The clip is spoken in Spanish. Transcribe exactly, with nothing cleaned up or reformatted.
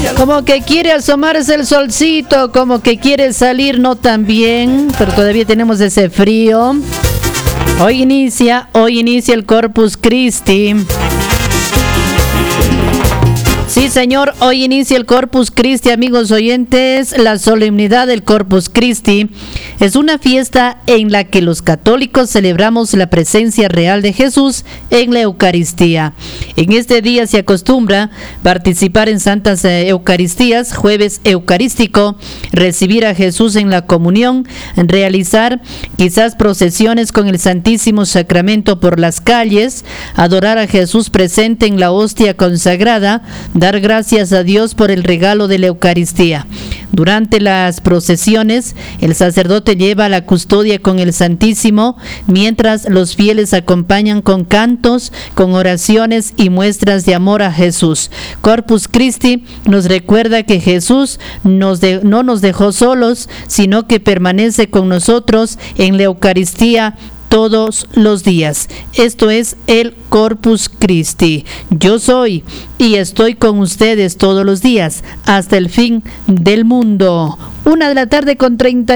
Como que quiere asomarse el solcito, como que quiere salir, no tan bien, pero todavía tenemos ese frío. Hoy inicia, hoy inicia el Corpus Christi. Sí, señor, hoy inicia el Corpus Christi, amigos oyentes. La solemnidad del Corpus Christi es una fiesta en la que los católicos celebramos la presencia real de Jesús en la Eucaristía. En este día se acostumbra participar en santas Eucaristías, jueves eucarístico, recibir a Jesús en la comunión, realizar quizás procesiones con el Santísimo Sacramento por las calles, adorar a Jesús presente en la hostia consagrada, dar gracias a Dios por el regalo de la Eucaristía. Durante las procesiones, el sacerdote lleva la custodia con el Santísimo, mientras los fieles acompañan con cantos, con oraciones y muestras de amor a Jesús. Corpus Christi nos recuerda que Jesús nos de, no nos dejó solos, sino que permanece con nosotros en la Eucaristía todos los días. Esto es el Corpus Christi. Yo soy y estoy con ustedes todos los días hasta el fin del mundo. Una de la tarde con treinta